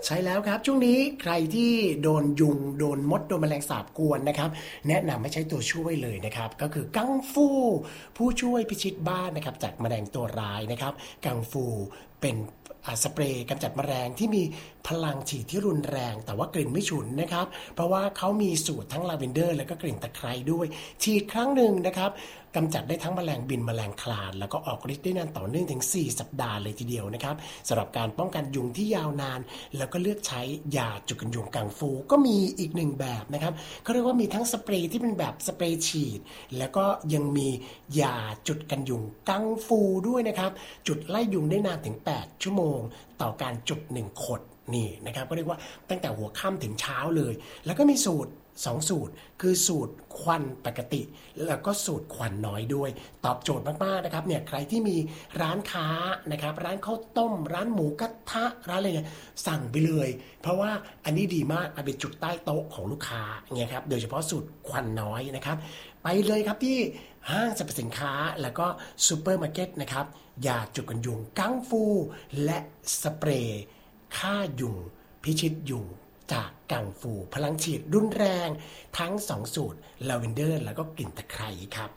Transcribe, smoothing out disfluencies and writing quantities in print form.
ใช่แล้วครับช่วงนี้ใครที่โดนยุงโดนมดโดนแมลงสาบกวนนะครับแนะนำให้ใช้ตัวช่วยเลยนะครับก็คือกังฟูผู้ช่วยพิชิตบ้านนะครับจากแมลงตัวร้ายนะครับกังฟูเป็นสเปรย์กำจัดแมลงที่มีพลังฉีดที่รุนแรงแต่ว่ากลิ่นไม่ฉุนนะครับเพราะว่าเขามีสูตรทั้งลาเวนเดอร์และก็กลิ่นตะไคร้ด้วยฉีดครั้งหนึ่งนะครับกำจัดได้ทั้งแมลงบินแมลงคลานแล้วก็ออกฤทธิ์ได้นานต่อเนื่องถึง4สัปดาห์เลยทีเดียวนะครับสำหรับการป้องกันยุงที่ยาวนานแล้วก็เลือกใช้ยาจุดกันยุงกังฟูก็มีอีกหนึ่งแบบนะครับเขาเรียกว่ามีทั้งสเปรย์ที่เป็นแบบสเปรย์ฉีดแล้วก็ยังมียาจุดกันยุงกังฟูด้วยนะครับจุดไล่ยุงได้นานถึง8ชั่วโมงต่อการจุด1ขดนี่นะครับก็เรียกว่าตั้งแต่หัวค่ำถึงเช้าเลยแล้วก็มีสูตร2สูตรคือสูตรควันปกติแล้วก็สูตรควันน้อยด้วยตอบโจทย์มากๆนะครับเนี่ยใครที่มีร้านค้านะครับร้านข้าวต้มร้านหมูกระทะร้านอะไรเนี่ยสั่งไปเลยเพราะว่าอันนี้ดีมากเอาไปจุดใต้โต๊ะของลูกค้าเนี่ยครับโดยเฉพาะสูตรควันน้อยนะครับไปเลยครับที่ห้างสรรพสินค้าแล้วก็ซูเปอร์มาร์เก็ตนะครับยาจุดกันยุงกังฟูและสเปรย์ฆ่ายุงพิชิตยุงจากกังฟูพลังฉีดรุนแรงทั้ง2สูตรลาเวนเดอร์แล้วก็กลิ่นตะไคร้ครับ